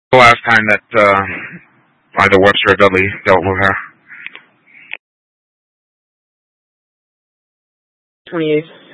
The last time that either Webster or Dudley dealt with her. 28th.